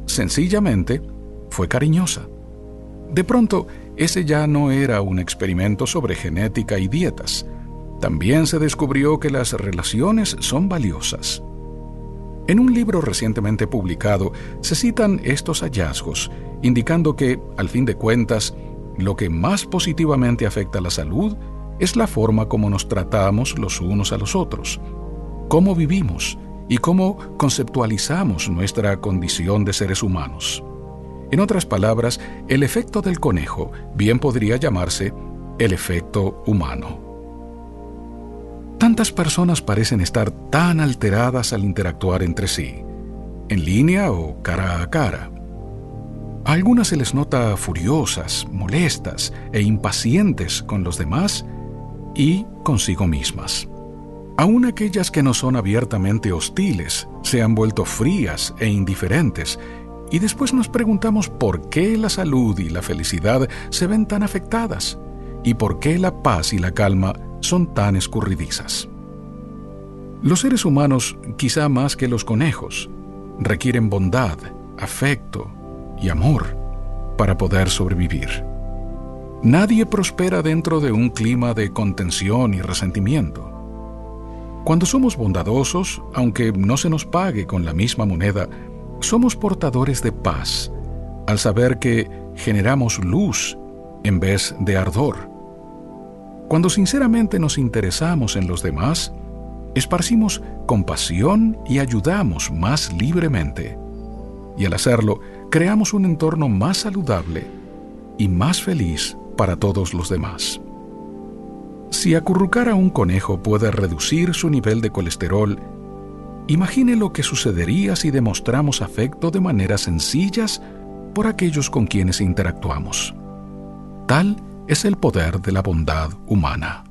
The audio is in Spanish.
Sencillamente, fue cariñosa. De pronto, ese ya no era un experimento sobre genética y dietas. También se descubrió que las relaciones son valiosas. En un libro recientemente publicado se citan estos hallazgos, indicando que, al fin de cuentas, lo que más positivamente afecta a la salud es la forma como nos tratamos los unos a los otros, cómo vivimos y cómo conceptualizamos nuestra condición de seres humanos. En otras palabras, el efecto del conejo bien podría llamarse el efecto humano. Tantas personas parecen estar tan alteradas al interactuar entre sí, en línea o cara a cara. A algunas se les nota furiosas, molestas e impacientes con los demás y consigo mismas. Aún aquellas que no son abiertamente hostiles se han vuelto frías e indiferentes, y después nos preguntamos por qué la salud y la felicidad se ven tan afectadas y por qué la paz y la calma son tan escurridizas. Los seres humanos, quizá más que los conejos, requieren bondad, afecto y amor para poder sobrevivir. Nadie prospera dentro de un clima de contención y resentimiento. Cuando somos bondadosos, aunque no se nos pague con la misma moneda, somos portadores de paz, al saber que generamos luz en vez de ardor. Cuando sinceramente nos interesamos en los demás, esparcimos compasión y ayudamos más libremente. Y al hacerlo, creamos un entorno más saludable y más feliz para todos los demás. Si acurrucar a un conejo puede reducir su nivel de colesterol, imagine lo que sucedería si demostramos afecto de maneras sencillas por aquellos con quienes interactuamos. Tal es el poder de la bondad humana.